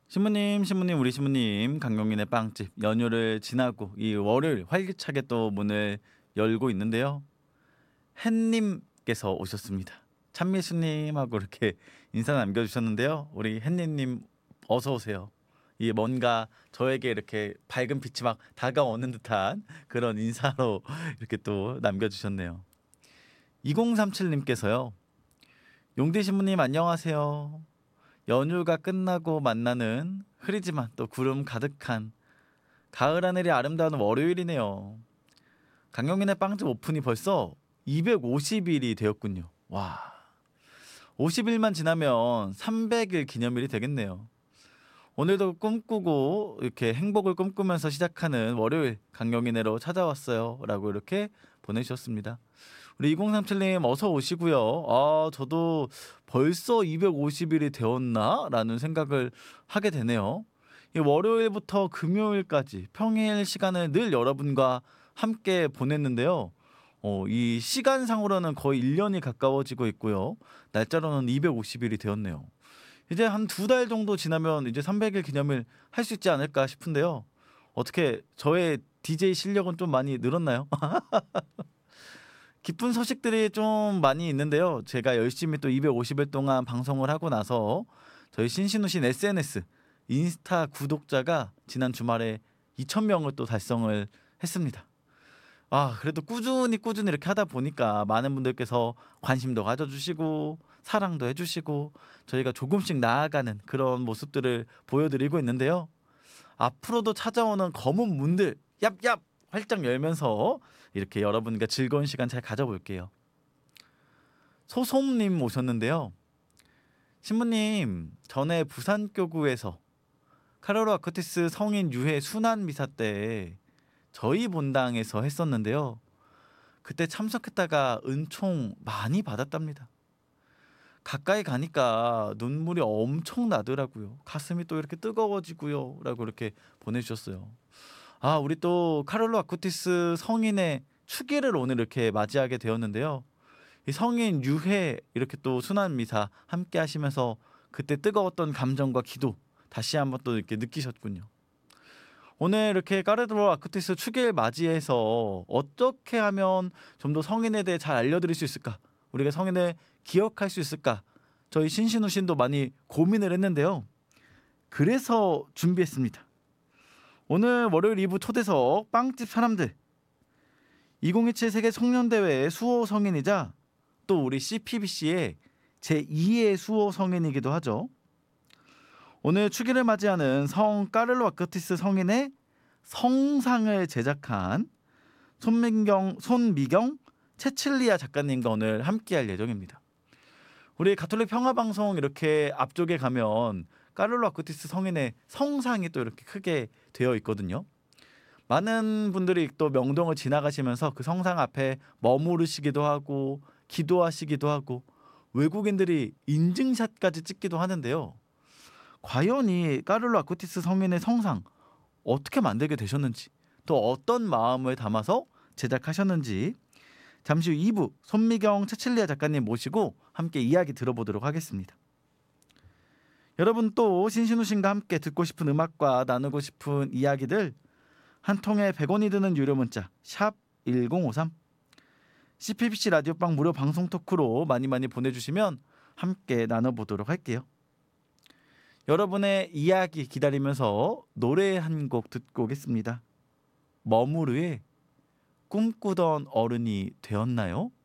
신부님, 우리 신부님, 강경민의 빵집 연휴를 지나고 이 월요일 활기차게 또 문을 열고 있는데요. 햇님께서 오셨습니다. 찬미수님하고 이렇게 인사 남겨주셨는데요. 우리 햇님님 어서 오세요. 이 뭔가 저에게 이렇게 밝은 빛이 막 다가오는 듯한 그런 인사로 이렇게 또 남겨주셨네요. 2037님께서요. 용대 신부님 안녕하세요. 연휴가 끝나고 만나는 흐리지만 또 구름 가득한 가을 하늘이 아름다운 월요일이네요. 강영민의 빵집 오픈이 벌써 250일이 되었군요. 와, 50일만 지나면 300일 기념일이 되겠네요. 오늘도 꿈꾸고 이렇게 행복을 꿈꾸면서 시작하는 월요일 강영민의로 찾아왔어요. 라고 이렇게 보내주셨습니다. 우리 2037님 어서 오시고요. 저도 벌써 250일이 되었나? 라는 생각을 하게 되네요. 이 월요일부터 금요일까지 평일 시간을 늘 여러분과 함께 보냈는데요. 이 시간상으로는 거의 1년이 가까워지고 있고요. 날짜로는 250일이 되었네요. 이제 한 2달 정도 지나면 이제 300일 기념일 할 수 있지 않을까 싶은데요. 어떻게 저의 DJ 실력은 좀 많이 늘었나요? 기쁜 소식들이 좀 많이 있는데요. 제가 열심히 또 250일 동안 방송을 하고 나서 저희 신신우신 SNS 인스타 구독자가 지난 주말에 2,000명을 또 달성을 했습니다. 그래도 꾸준히 이렇게 하다 보니까 많은 분들께서 관심도 가져주시고 사랑도 해주시고 저희가 조금씩 나아가는 그런 모습들을 보여드리고 있는데요. 앞으로도 찾아오는 검은 문들 얍얍 활짝 열면서 이렇게 여러분과 즐거운 시간 잘 가져볼게요. 소솜님 오셨는데요. 신부님, 전에 부산교구에서 카로로 아쿠티스 성인 유해 순환 미사 때 저희 본당에서 했었는데요. 그때 참석했다가 은총 많이 받았답니다. 가까이 가니까 눈물이 엄청 나더라고요. 가슴이 또 이렇게 뜨거워지고요. 라고 이렇게 보내주셨어요. 우리 또 카를로 아쿠티스 성인의 축일을 오늘 이렇게 맞이하게 되었는데요. 이 성인 유해 이렇게 또 순환 미사 함께 하시면서 그때 뜨거웠던 감정과 기도 다시 한번 또 이렇게 느끼셨군요. 오늘 이렇게 카를로 아쿠티스 축일 맞이해서 어떻게 하면 좀 더 성인에 대해 잘 알려드릴 수 있을까? 우리가 성인을 기억할 수 있을까? 저희 신신우신도 많이 고민을 했는데요. 그래서 준비했습니다. 오늘 월요일 2부 초대석 빵집 사람들 2027 세계 송년대회의 수호 성인이자 또 우리 CPBC의 제2의 수호 성인이기도 하죠. 오늘 축일을 맞이하는 성 까를로 아쿠티스 성인의 성상을 제작한 손미경 채칠리아 작가님과 오늘 함께할 예정입니다. 우리 가톨릭 평화방송 이렇게 앞쪽에 가면 까를로 아쿠티스 성인의 성상이 또 이렇게 크게 되어 있거든요. 많은 분들이 또 명동을 지나가시면서 그 성상 앞에 머무르시기도 하고 기도하시기도 하고 외국인들이 인증샷까지 찍기도 하는데요. 과연 이 까를로 아쿠티스 성인의 성상 어떻게 만들게 되셨는지 또 어떤 마음을 담아서 제작하셨는지 잠시 후 2부 손미경 채칠리아 작가님 모시고 함께 이야기 들어보도록 하겠습니다. 여러분 또 신신우신과 함께 듣고 싶은 음악과 나누고 싶은 이야기들 한 통에 100원이 드는 유료 문자 샵 1053 CPBC 라디오빵 무료 방송 토크로 많이 보내주시면 함께 나눠보도록 할게요. 여러분의 이야기 기다리면서 노래 한 곡 듣고 오겠습니다. 머무르의 꿈꾸던 어른이 되었나요?